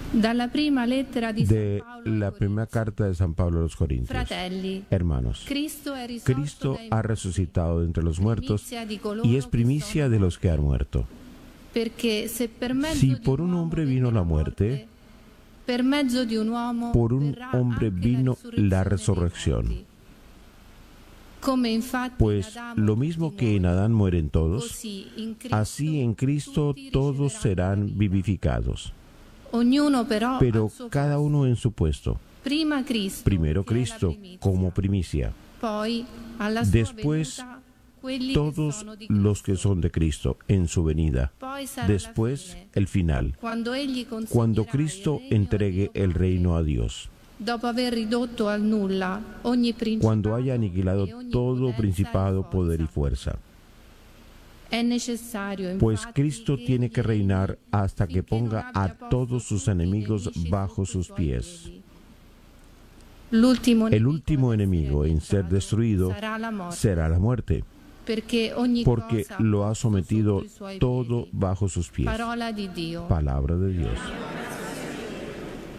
De la primera carta de San Pablo a los Corintios. Hermanos, Cristo ha resucitado de entre los muertos y es primicia de los que han muerto. Si por un hombre vino la muerte, por un hombre vino la resurrección. Pues lo mismo que en Adán mueren todos, así en Cristo todos serán vivificados. Pero cada uno en su puesto. Primero Cristo como primicia. Después todos los que son de Cristo en su venida. Después el final, cuando Cristo entregue el reino a Dios. Cuando haya aniquilado todo principado, poder y fuerza. Pues Cristo tiene que reinar hasta que ponga a todos sus enemigos bajo sus pies. El último enemigo en ser destruido será la muerte, porque lo ha sometido todo bajo sus pies. Palabra de Dios.